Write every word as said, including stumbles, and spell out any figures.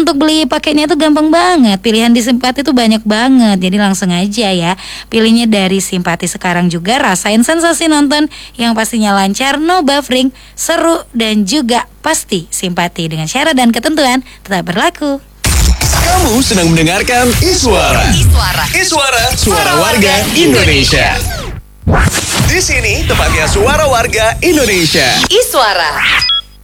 untuk beli paketnya itu gampang banget. Pilihan di Simpati itu banyak banget. Jadi langsung aja ya, pilihnya dari Simpati sekarang juga. Rasain sensasi nonton yang pastinya lancar, no buffering, seru, dan juga pasti Simpati. Dengan syarat dan ketentuan tetap berlaku. Kamu sedang mendengarkan Iswara. Iswara. Iswara, suara warga Indonesia. Di sini tempatnya suara warga Indonesia. Iswara.